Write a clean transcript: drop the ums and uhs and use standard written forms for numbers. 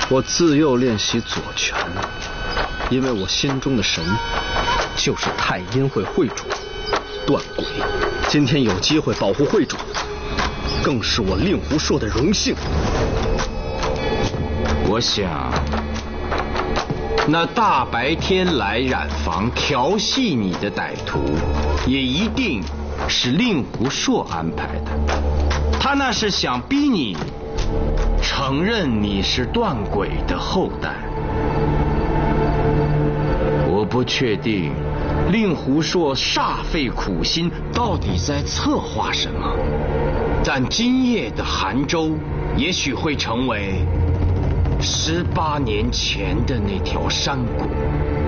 我自幼练习左拳，因为我心中的神就是太阴会会主段轨。今天有机会保护会主，更是我令狐硕的荣幸。 我想，那大白天来染房调戏你的歹徒，也一定是令狐硕安排的。他那是想逼你承认你是段轨的后代。我不确定令狐硕煞费苦心到底在策划什么，但今夜的杭州也许会成为18年前的那条山谷。